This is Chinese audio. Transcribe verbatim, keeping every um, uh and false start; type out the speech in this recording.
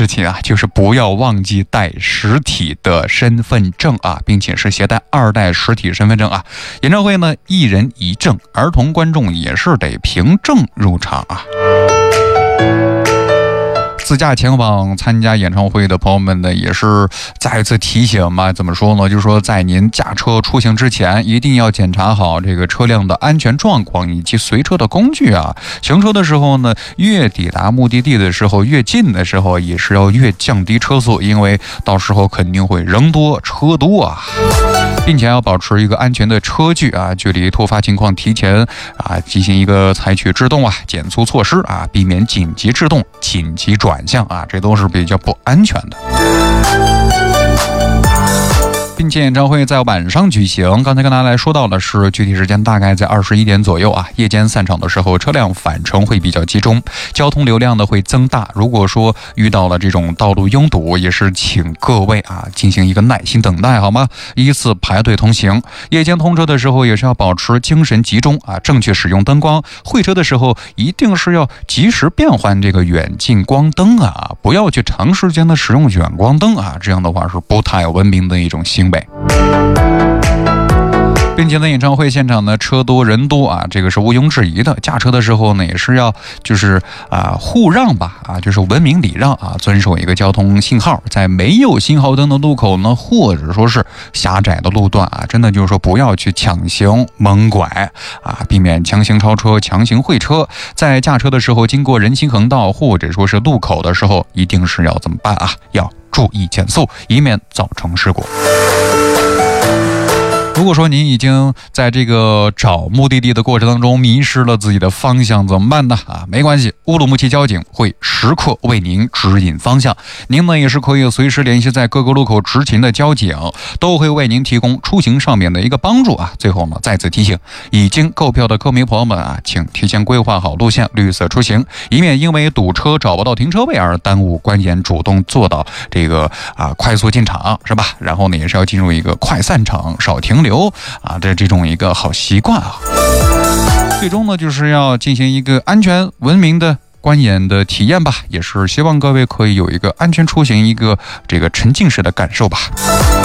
事情啊，就是不要忘记带实体的身份证啊，并且是携带二代实体身份证啊。演唱会呢，一人一证，儿童观众也是得凭证入场啊。自驾前往参加演唱会的朋友们呢，也是再一次提醒嘛，怎么说呢？就是说，在您驾车出行之前，一定要检查好这个车辆的安全状况以及随车的工具啊。行车的时候呢，越抵达目的地的时候，越近的时候，也是要越降低车速，因为到时候肯定会人多车多啊。并且要保持一个安全的车距啊，距离突发情况提前啊进行一个采取制动啊减速措施啊，避免紧急制动、紧急转向啊，这都是比较不安全的。并且演唱会在晚上举行，刚才跟大家来说到的是具体时间大概在二十一点左右啊。夜间散场的时候，车辆返程会比较集中，交通流量呢会增大。如果说遇到了这种道路拥堵，也是请各位啊进行一个耐心等待，好吗？依次排队通行。夜间通车的时候也是要保持精神集中啊，正确使用灯光。会车的时候一定是要及时变换这个远近光灯啊，不要去长时间的使用远光灯啊，这样的话是不太文明的一种行为。并且呢，演唱会现场呢车多人多啊，这个是毋庸置疑的。驾车的时候呢，也是要就是啊互让吧啊，就是文明礼让啊，遵守一个交通信号，在没有信号灯的路口呢，或者说是狭窄的路段啊，真的就是说不要去强行猛拐啊，避免强行超车、强行会车。在驾车的时候，经过人行横道或者说是路口的时候，一定是要怎么办啊？要注意减速，以免造成事故。如果说您已经在这个找目的地的过程当中迷失了自己的方向，怎么办呢？啊，没关系，乌鲁木齐交警会时刻为您指引方向。您呢也是可以随时联系在各个路口执勤的交警，都会为您提供出行上面的一个帮助啊。最后呢，再次提醒已经购票的歌迷朋友们啊，请提前规划好路线，绿色出行，以免因为堵车找不到停车位而耽误观演，主动做到这个啊快速进场，是吧？然后呢，也是要进入一个快散场，少停留。啊，这这种一个好习惯啊，最终呢就是要进行一个安全文明的观演的体验吧，也是希望各位可以有一个安全出行、一个这个沉浸式的感受吧。